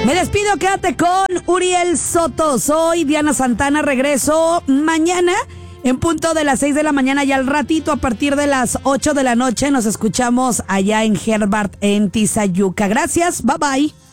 Me despido, quédate con Uriel Soto. Soy Diana Santana, regreso mañana en punto de las 6 de la mañana y al ratito a partir de las 8 de la noche nos escuchamos allá en Herbert, en Tizayuca. Gracias, bye bye.